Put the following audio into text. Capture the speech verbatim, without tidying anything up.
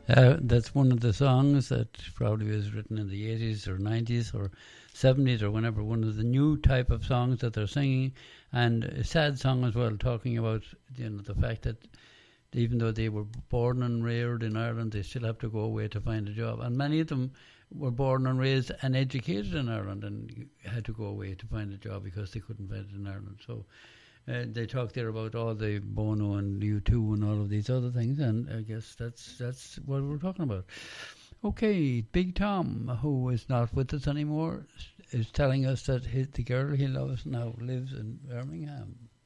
Uh, that's one of the songs that probably was written in the eighties or nineties or seventies or whenever. One of the new type of songs that they're singing, and a sad song as well, talking about, you know, the fact that even though they were born and reared in Ireland, they still have to go away to find a job. And many of them were born and raised and educated in Ireland and had to go away to find a job because they couldn't find it in Ireland. So uh, they talk there about all the Bono and U two and all of these other things, and I guess that's that's what we're talking about. Okay, Big Tom, who is not with us anymore, is telling us that his, the girl he loves now lives in Birmingham.